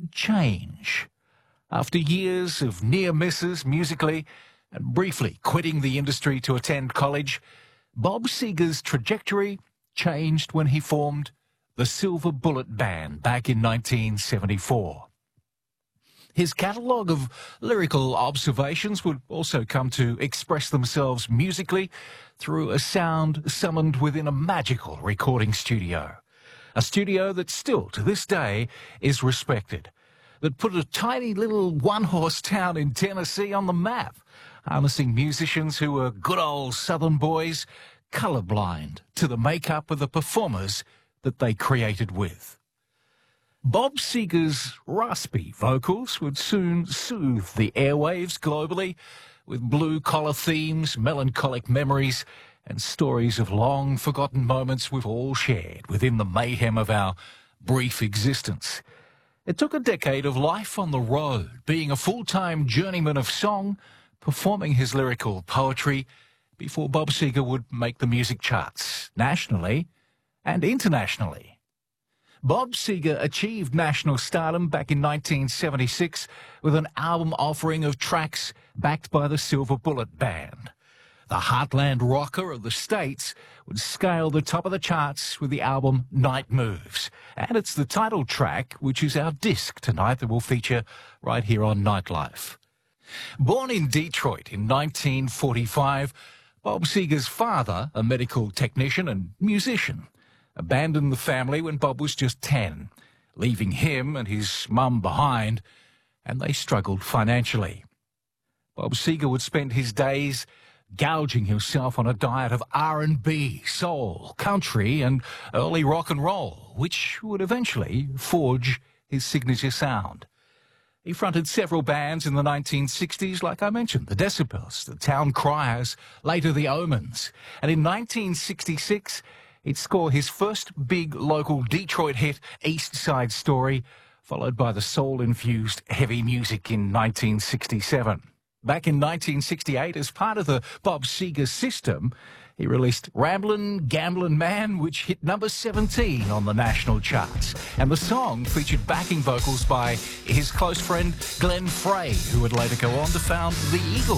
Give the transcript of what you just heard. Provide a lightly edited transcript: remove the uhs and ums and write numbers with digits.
change. After years of near misses musically and briefly quitting the industry to attend college, Bob Seger's trajectory changed when he formed the Silver Bullet Band back in 1974. His catalogue of lyrical observations would also come to express themselves musically through a sound summoned within a magical recording studio. A studio that still, to this day, is respected. That put a tiny little one-horse town in Tennessee on the map, harnessing musicians who were good old Southern boys, colourblind to the makeup of the performers that they created with. Bob Seger's raspy vocals would soon soothe the airwaves globally with blue-collar themes, melancholic memories, and stories of long-forgotten moments we've all shared within the mayhem of our brief existence. It took a decade of life on the road, being a full-time journeyman of song, performing his lyrical poetry, before Bob Seger would make the music charts, nationally and internationally. Bob Seger achieved national stardom back in 1976 with an album offering of tracks backed by the Silver Bullet Band. The heartland rocker of the States would scale the top of the charts with the album Night Moves. And it's the title track, which is our disc tonight, that we'll feature right here on Nightlife. Born in Detroit in 1945, Bob Seger's father, a medical technician and musician, abandoned the family when Bob was just 10, leaving him and his mum behind, and they struggled financially. Bob Seger would spend his days gouging himself on a diet of R&B, soul, country, and early rock and roll, which would eventually forge his signature sound. He fronted several bands in the 1960s, like I mentioned, the Decibels, the Town Criers, later the Omens, and in 1966, he'd score his first big local Detroit hit, East Side Story, followed by the soul-infused heavy music in 1967. Back in 1968, as part of the Bob Seger system, he released Ramblin' Gamblin' Man, which hit number 17 on the national charts. And the song featured backing vocals by his close friend Glenn Frey, who would later go on to found the Eagles.